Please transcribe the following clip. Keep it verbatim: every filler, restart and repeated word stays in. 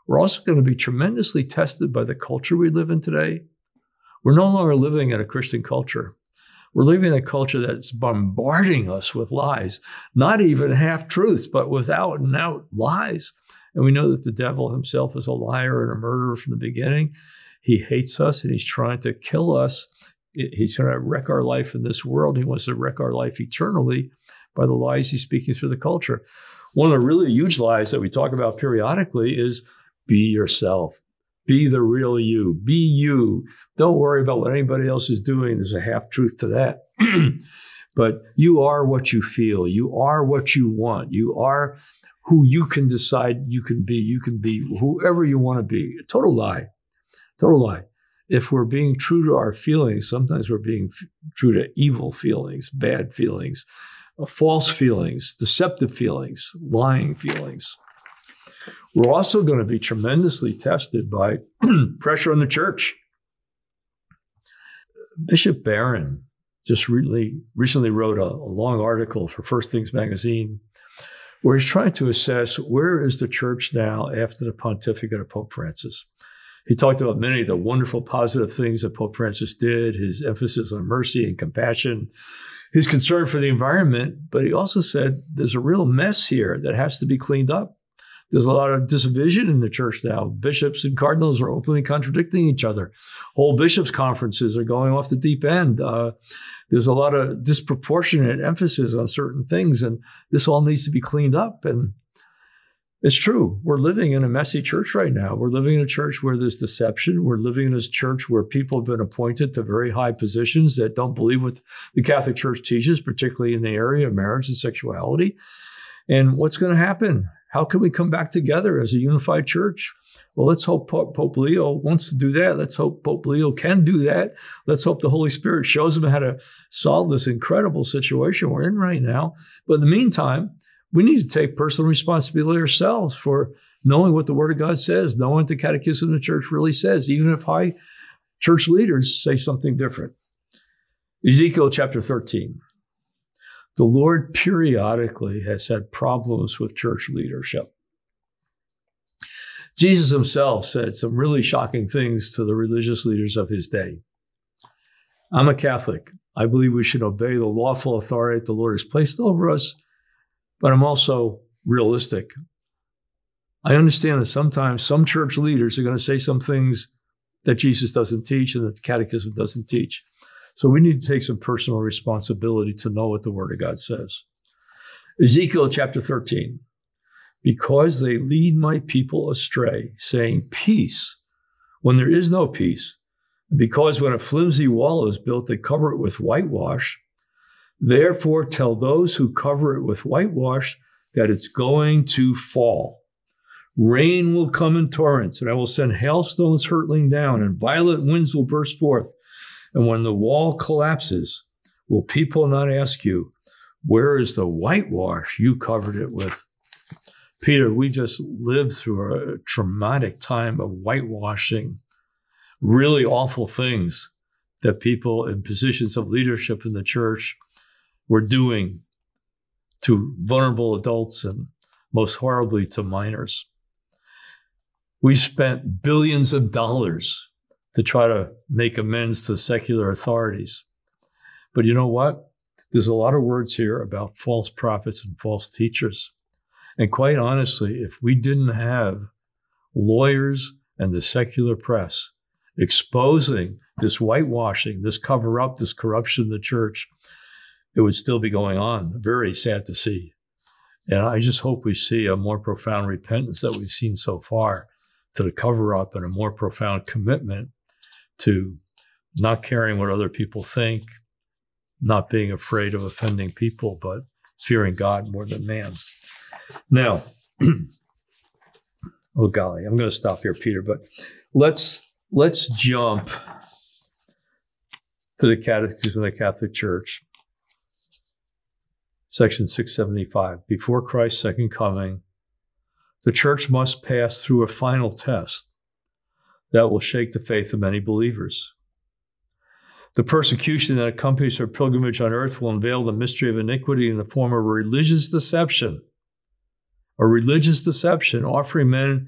we're also going to be tremendously tested by the culture we live in today. We're no longer living in a Christian culture. We're living in a culture that's bombarding us with lies, not even half-truths, but with out and out lies. And we know that the devil himself is a liar and a murderer from the beginning. He hates us and he's trying to kill us. He's going to wreck our life in this world. He wants to wreck our life eternally by the lies he's speaking through the culture. One of the really huge lies that we talk about periodically is be yourself. Be the real you. Be you. Don't worry about what anybody else is doing. There's a half-truth to that. But you are what you feel. You are what you want. You are who you can decide you can be. You can be whoever you want to be. A total lie. Total lie. If we're being true to our feelings, sometimes we're being f- true to evil feelings, bad feelings, uh, false feelings, deceptive feelings, lying feelings. We're also going to be tremendously tested by pressure on the church. Bishop Barron just recently, recently wrote a, a long article for First Things magazine where he's trying to assess where is the church now after the pontificate of Pope Francis. He talked about many of the wonderful positive things that Pope Francis did, his emphasis on mercy and compassion, his concern for the environment, but he also said there's a real mess here that has to be cleaned up. There's a lot of division in the church now. Bishops and cardinals are openly contradicting each other. Whole bishops' conferences are going off the deep end. Uh, there's a lot of disproportionate emphasis on certain things, and this all needs to be cleaned up. And it's true. We're living in a messy church right now. We're living in a church where there's deception. We're living in a church where people have been appointed to very high positions that don't believe what the Catholic Church teaches, particularly in the area of marriage and sexuality. And what's going to happen? How can we come back together as a unified church? Well, let's hope Pope, Pope Leo wants to do that. Let's hope Pope Leo can do that. Let's hope the Holy Spirit shows him how to solve this incredible situation we're in right now. But in the meantime, we need to take personal responsibility ourselves for knowing what the Word of God says, knowing what the Catechism of the Church really says, even if high church leaders say something different. Ezekiel chapter thirteen. The Lord periodically has had problems with church leadership. Jesus himself said some really shocking things to the religious leaders of his day. I'm a Catholic. I believe we should obey the lawful authority that the Lord has placed over us, but I'm also realistic. I understand that sometimes some church leaders are going to say some things that Jesus doesn't teach and that the Catechism doesn't teach. So we need to take some personal responsibility to know what the Word of God says. Ezekiel chapter thirteen. Because they lead my people astray, saying peace, when there is no peace. Because when a flimsy wall is built, they cover it with whitewash. Therefore tell those who cover it with whitewash that it's going to fall. Rain will come in torrents, and I will send hailstones hurtling down, and violent winds will burst forth. And when the wall collapses, will people not ask you, where is the whitewash you covered it with? Peter, we just lived through a traumatic time of whitewashing, really awful things that people in positions of leadership in the church were doing to vulnerable adults and most horribly to minors. We spent billions of dollars to try to make amends to secular authorities. But you know what? There's a lot of words here about false prophets and false teachers. And quite honestly, if we didn't have lawyers and the secular press exposing this whitewashing, this cover-up, this corruption in the church, it would still be going on. Very sad to see. And I just hope we see a more profound repentance that we've seen so far to the cover-up and a more profound commitment to not caring what other people think, not being afraid of offending people, but fearing God more than man. Now, oh golly, I'm going to stop here, Peter, but let's let's jump to the Catechism of the Catholic Church, section six seventy-five. Before Christ's second coming, the church must pass through a final test that will shake the faith of many believers. The persecution that accompanies her pilgrimage on earth will unveil the mystery of iniquity in the form of a religious deception, a religious deception offering men